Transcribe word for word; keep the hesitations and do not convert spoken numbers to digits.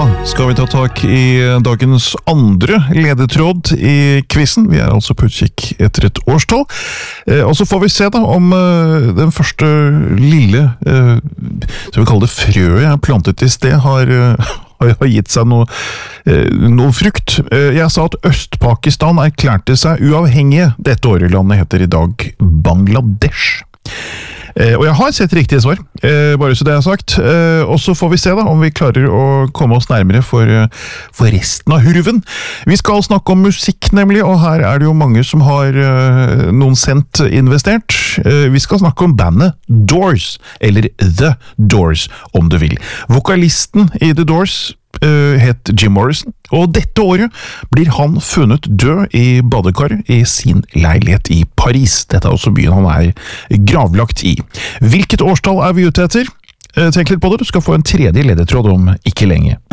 Da skal vi ta tak i dagens andre ledetråd i quizen. Vi er altså på utkikk etter et årstall. Eh, og så får vi se da om eh, den første lille, eh, så vi kaller det frøet jeg plantet i sted, har, eh, har gitt seg noe, eh, noe frukt. Eh, jeg sa at Øst-Pakistan erklærte seg uavhengige dette året. Landet heter i dag Bangladesh. Eh, og jeg har sett riktige svar, eh, bare så det er sagt. Eh, og så får vi se da om vi klarer å komme oss nærmere for, for resten av hurven. Vi skal snakke om musikk nemlig, og her er det jo mange som har eh, noen cent investert. Eh, vi skal snakke om bandet Doors, eller The Doors om du vil. Vokalisten i The Doors Uh, het Jim Morrison, og dette året blir han funnet død i badekar i sin leilighet i Paris. Dette er også byen han er gravlagt i. Hvilket årstall er vi ute etter? Uh, tenk litt på det, du skal få en tredje ledetråd om ikke lenge.